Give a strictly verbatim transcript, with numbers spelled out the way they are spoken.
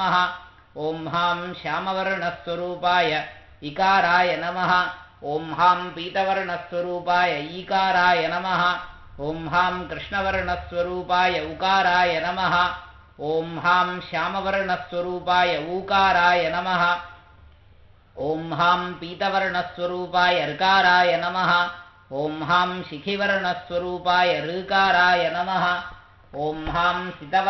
ॐ हां श्यामवर्णस्वरूपाय इकाराय नमः ॐ हां पीतवर्णस्वरूपाय ईकाराय नमः ॐ हां कृष्णवर्णस्वरूपाय उकाराय नमः ॐ हां श्यामवर्णस्वरूपाय ऊकाराय नमः ॐ हां पीतवर्णस्वरूपाय ऋकाराय नमः ॐ हां शिखिवर्णस्वरूपाय ऋकाराय नमः ॐ हां सितवर्णस्वरूपाय